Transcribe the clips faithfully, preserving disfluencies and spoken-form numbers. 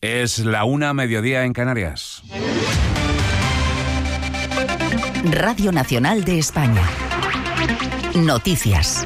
Es la una, mediodía en Canarias. Radio Nacional de España. Noticias.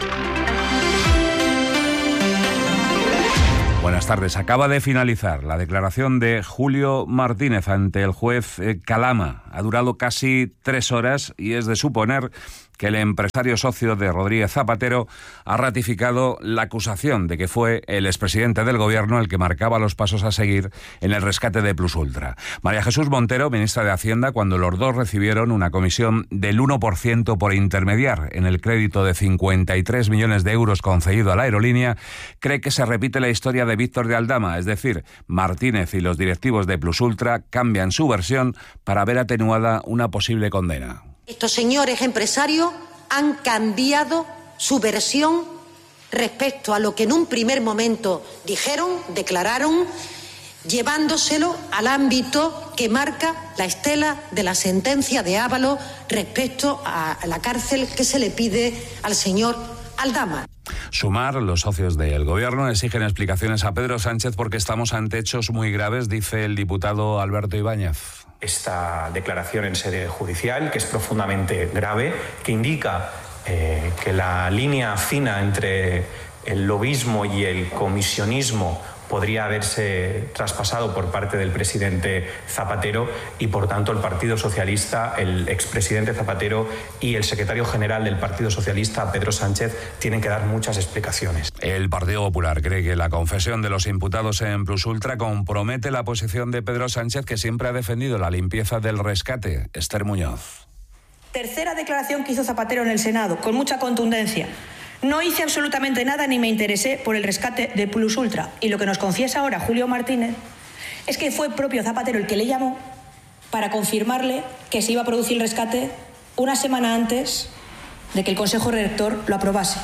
Buenas tardes. Acaba de finalizar la declaración de Julio Martínez ante el juez Calama. Ha durado casi tres horas y es de suponer que el empresario socio de Rodríguez Zapatero ha ratificado la acusación de que fue el expresidente del Gobierno el que marcaba los pasos a seguir en el rescate de Plus Ultra. María Jesús Montero, ministra de Hacienda, cuando los dos recibieron una comisión del uno por ciento por intermediar en el crédito de cincuenta y tres millones de euros concedido a la aerolínea, cree que se repite la historia de Víctor de Aldama, es decir, Martínez y los directivos de Plus Ultra cambian su versión para ver atenuada una posible condena. Estos señores empresarios han cambiado su versión respecto a lo que en un primer momento dijeron, declararon, llevándoselo al ámbito que marca la estela de la sentencia de Ábalos respecto a la cárcel que se le pide al señor Aldama. Sumar, los socios del Gobierno exigen explicaciones a Pedro Sánchez porque estamos ante hechos muy graves, dice el diputado Alberto Ibáñez. Esta declaración en sede judicial, que es profundamente grave, que indica eh, que la línea fina entre el lobismo y el comisionismo podría haberse traspasado por parte del presidente Zapatero y, por tanto, el Partido Socialista, el expresidente Zapatero y el secretario general del Partido Socialista, Pedro Sánchez, tienen que dar muchas explicaciones. El Partido Popular cree que la confesión de los imputados en Plus Ultra compromete la posición de Pedro Sánchez, que siempre ha defendido la limpieza del rescate. Esther Muñoz. Tercera declaración que hizo Zapatero en el Senado, con mucha contundencia. No hice absolutamente nada ni me interesé por el rescate de Plus Ultra. Y lo que nos confiesa ahora Julio Martínez es que fue propio Zapatero el que le llamó para confirmarle que se iba a producir el rescate una semana antes de que el Consejo Rector lo aprobase.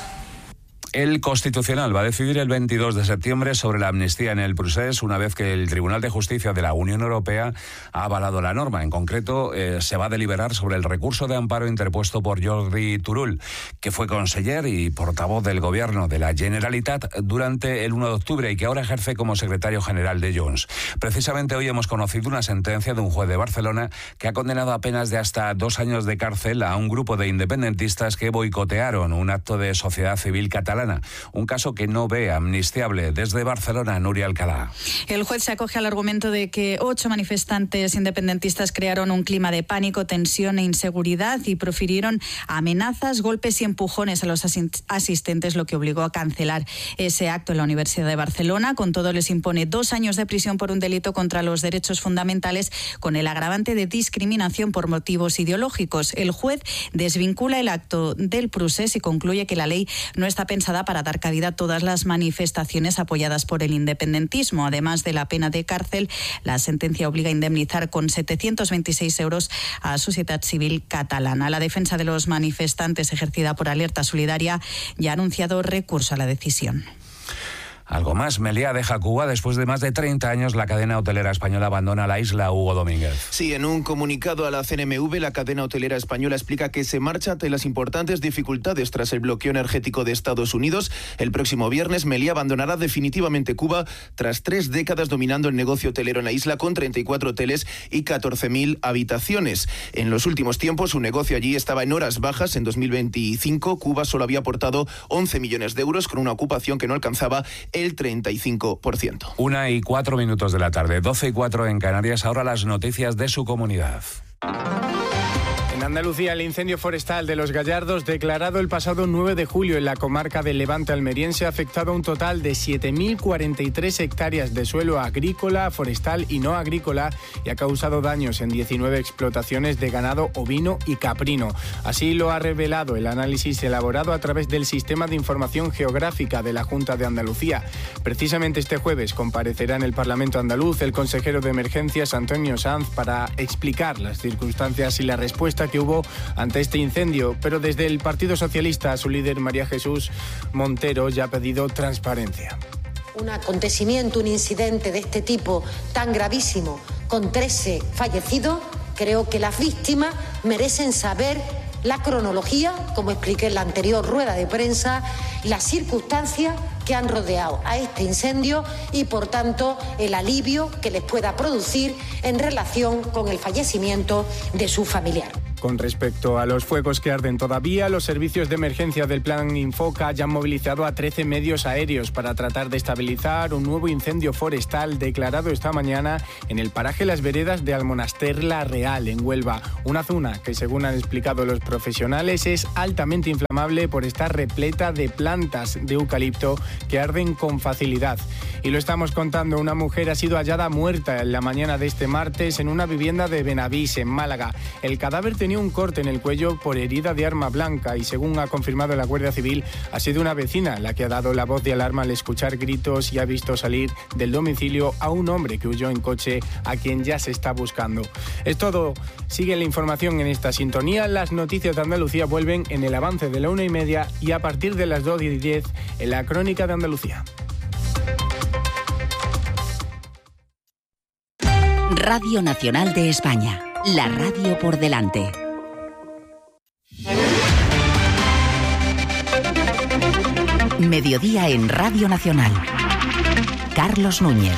El Constitucional va a decidir el veintidós de septiembre sobre la amnistía en el procés, una vez que el Tribunal de Justicia de la Unión Europea ha avalado la norma. En concreto, eh, se va a deliberar sobre el recurso de amparo interpuesto por Jordi Turull, que fue conseller y portavoz del Gobierno de la Generalitat durante el uno de octubre y que ahora ejerce como secretario general de Junts. Precisamente hoy hemos conocido una sentencia de un juez de Barcelona que ha condenado a penas de hasta dos años de cárcel a un grupo de independentistas que boicotearon un acto de sociedad civil catalana. Un caso que no ve amnistiable. Desde Barcelona, Nuria Alcalá. El juez se acoge al argumento de que ocho manifestantes independentistas crearon un clima de pánico, tensión e inseguridad y profirieron amenazas, golpes y empujones a los asistentes, lo que obligó a cancelar ese acto en la Universidad de Barcelona. Con todo, les impone dos años de prisión por un delito contra los derechos fundamentales con el agravante de discriminación por motivos ideológicos. El juez desvincula el acto del procés y concluye que la ley no está pensada para dar cabida a todas las manifestaciones apoyadas por el independentismo. Además de la pena de cárcel, la sentencia obliga a indemnizar con setecientos veintiséis euros a Sociedad Civil Catalana. La defensa de los manifestantes, ejercida por Alerta Solidaria, ya ha anunciado recurso a la decisión. Algo más, Meliá deja Cuba. Después de más de treinta años, la cadena hotelera española abandona la isla. Hugo Domínguez. Sí, en un comunicado a la C N M V, la cadena hotelera española explica que se marcha ante las importantes dificultades tras el bloqueo energético de Estados Unidos. El próximo viernes, Meliá abandonará definitivamente Cuba tras tres décadas dominando el negocio hotelero en la isla con treinta y cuatro hoteles y catorce mil habitaciones. En los últimos tiempos, su negocio allí estaba en horas bajas. En dos mil veinticinco, Cuba solo había aportado once millones de euros con una ocupación que no alcanzaba el treinta y cinco por ciento. Una y cuatro minutos de la tarde, doce y cuatro en Canarias. Ahora las noticias de su comunidad. En Andalucía, el incendio forestal de Los Gallardos, declarado el pasado nueve de julio en la comarca del Levante almeriense, ha afectado a un total de siete mil cuarenta y tres hectáreas de suelo agrícola, forestal y no agrícola y ha causado daños en diecinueve explotaciones de ganado ovino y caprino. Así lo ha revelado el análisis elaborado a través del Sistema de Información Geográfica de la Junta de Andalucía. Precisamente este jueves comparecerá en el Parlamento andaluz el consejero de Emergencias, Antonio Sanz, para explicar las circunstancias y la respuesta que hubo ante este incendio, pero desde el Partido Socialista, su líder María Jesús Montero ya ha pedido transparencia. Un acontecimiento, un incidente de este tipo tan gravísimo, con trece fallecidos, creo que las víctimas merecen saber la cronología, como expliqué en la anterior rueda de prensa, las circunstancias que han rodeado a este incendio y, por tanto, el alivio que les pueda producir en relación con el fallecimiento de su familiar. Con respecto a los fuegos que arden todavía, los servicios de emergencia del Plan Infoca ya han movilizado a trece medios aéreos para tratar de estabilizar un nuevo incendio forestal declarado esta mañana en el paraje Las Veredas de Almonaster La Real, en Huelva. Una zona que, según han explicado los profesionales, es altamente inflamable por estar repleta de plantas de eucalipto que arden con facilidad. Y lo estamos contando, una mujer ha sido hallada muerta en la mañana de este martes en una vivienda de Benavís, en Málaga. El cadáver tenía un corte en el cuello por herida de arma blanca y, según ha confirmado la Guardia Civil, ha sido una vecina la que ha dado la voz de alarma al escuchar gritos y ha visto salir del domicilio a un hombre que huyó en coche, a quien ya se está buscando. Es todo. Sigue la información en esta sintonía. Las noticias de Andalucía vuelven en el avance de la una y media y a partir de las dos y diez en la Crónica de Andalucía. Radio Nacional de España. La radio por delante. Mediodía en Radio Nacional. Carlos Núñez.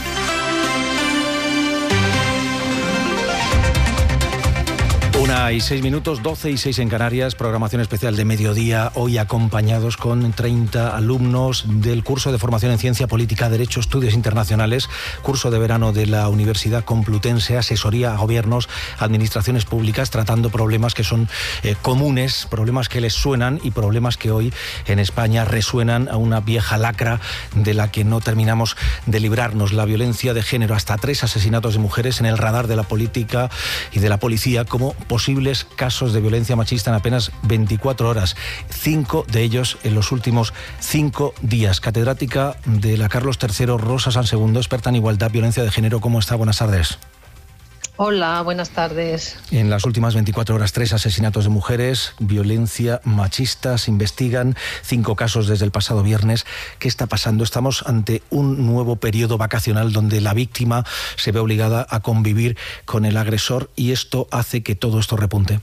Una y seis minutos, doce y seis en Canarias, programación especial de mediodía, hoy acompañados con treinta alumnos del curso de formación en Ciencia Política, Derecho, Estudios Internacionales, curso de verano de la Universidad Complutense, asesoría a gobiernos, administraciones públicas, tratando problemas que son eh, comunes, problemas que les suenan y problemas que hoy en España resuenan a una vieja lacra de la que no terminamos de librarnos. La violencia de género, hasta tres asesinatos de mujeres en el radar de la política y de la policía como posibles casos de violencia machista en apenas veinticuatro horas, cinco de ellos en los últimos cinco días. Catedrática de la Carlos tercero, Rosa Sansegundo, experta en igualdad, violencia de género. ¿Cómo está? Buenas tardes. Hola, buenas tardes. En las últimas veinticuatro horas, tres asesinatos de mujeres, violencia machista, se investigan cinco casos desde el pasado viernes. ¿Qué está pasando? Estamos ante un nuevo periodo vacacional donde la víctima se ve obligada a convivir con el agresor y esto hace que todo esto repunte.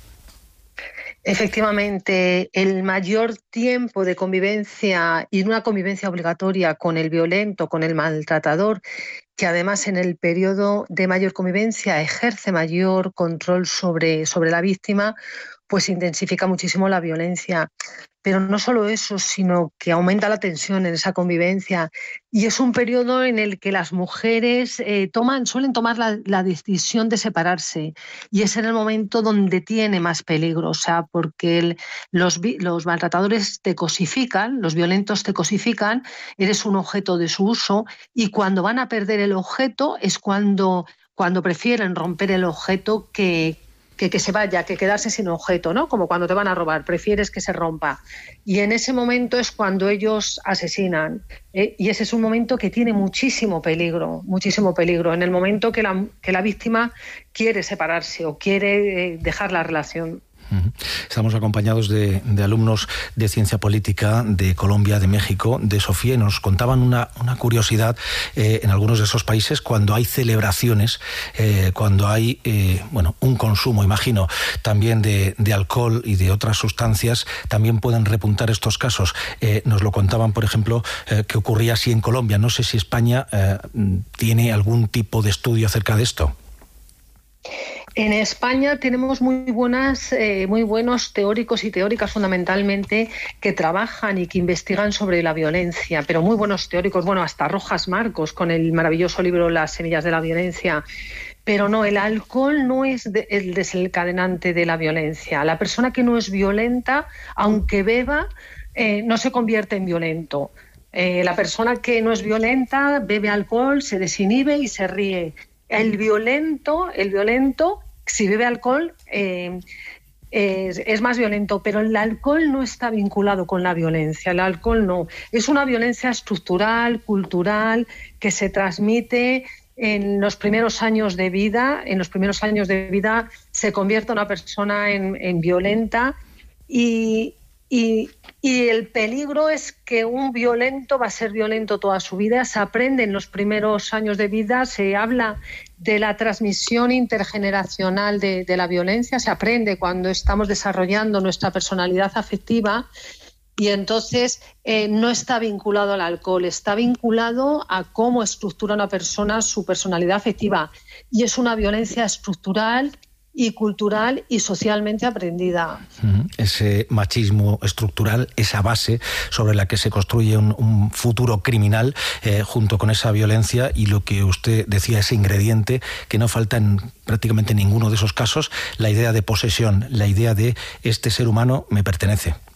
Efectivamente, el mayor tiempo de convivencia y una convivencia obligatoria con el violento, con el maltratador, que además en el periodo de mayor convivencia ejerce mayor control sobre, sobre la víctima, pues intensifica muchísimo la violencia. Pero no solo eso, sino que aumenta la tensión en esa convivencia. Y es un periodo en el que las mujeres eh, toman, suelen tomar la, la decisión de separarse. Y es en el momento donde tiene más peligro. O sea, porque el, los, los maltratadores te cosifican, los violentos te cosifican, eres un objeto de su uso. Y cuando van a perder el objeto es cuando, cuando prefieren romper el objeto que... Que, que se vaya, que quedarse sin objeto, ¿no? Como cuando te van a robar, prefieres que se rompa. Y en ese momento es cuando ellos asesinan. ¿eh? Y ese es un momento que tiene muchísimo peligro, muchísimo peligro. En el momento que la, que la víctima quiere separarse o quiere eh, dejar la relación. Estamos acompañados de, de alumnos de Ciencia Política de Colombia, de México, de Sofía, y nos contaban una, una curiosidad eh, en algunos de esos países cuando hay celebraciones, eh, cuando hay eh, bueno, un consumo, imagino, también de, de alcohol y de otras sustancias, también pueden repuntar estos casos. Eh, nos lo contaban, por ejemplo, eh, que ocurría así en Colombia. No sé si España eh, tiene algún tipo de estudio acerca de esto. En España tenemos muy buenas, eh, muy buenos teóricos y teóricas fundamentalmente que trabajan y que investigan sobre la violencia, pero muy buenos teóricos, bueno, hasta Rojas Marcos con el maravilloso libro Las semillas de la violencia. Pero no, el alcohol no es de, el desencadenante de la violencia. La persona que no es violenta, aunque beba, eh, no se convierte en violento. Eh, la persona que no es violenta bebe alcohol, se desinhibe y se ríe. El violento, el violento, si bebe alcohol, eh, es, es más violento, pero el alcohol no está vinculado con la violencia. El alcohol no. Es una violencia estructural, cultural, que se transmite en los primeros años de vida. En los primeros años de vida se convierte una persona en, en violenta y, y, y el peligro es que un violento va a ser violento toda su vida. Se aprende en los primeros años de vida, se habla de la transmisión intergeneracional de, de la violencia, se aprende cuando estamos desarrollando nuestra personalidad afectiva, Y entonces eh, no está vinculado al alcohol, está vinculado a cómo estructura una persona su personalidad afectiva. Y es una violencia estructural y cultural y socialmente aprendida. Ese machismo estructural, esa base sobre la que se construye un, un futuro criminal, eh, junto con esa violencia y lo que usted decía, ese ingrediente que no falta en prácticamente ninguno de esos casos, la idea de posesión, la idea de este ser humano me pertenece.